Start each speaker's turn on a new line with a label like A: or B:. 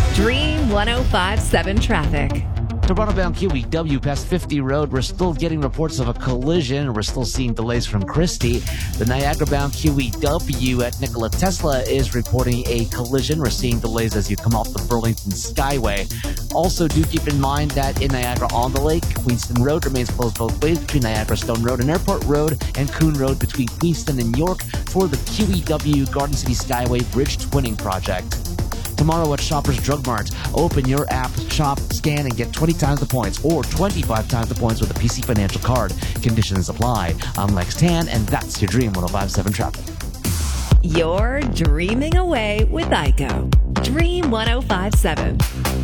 A: Dream 105.7 traffic.
B: Toronto-bound QEW past 50 Road, we're still getting reports of a collision. We're still seeing delays from Christie. The Niagara-bound QEW at Nikola Tesla is reporting a collision. We're seeing delays as you come off the Burlington Skyway. Also, do keep in mind that in Niagara-on-the-Lake, Queenston Road remains closed both ways between Niagara Stone Road and Airport Road, and Coon Road between Queenston and York for the QEW Garden City Skyway Bridge Twinning Project. Tomorrow at Shoppers Drug Mart, open your app, shop, scan, and get 20 times the points or 25 times the points with a PC Financial card. Conditions apply. I'm Lex Tan, and that's your Dream 105.7 traffic.
A: You're dreaming away with ICO. Dream 105.7.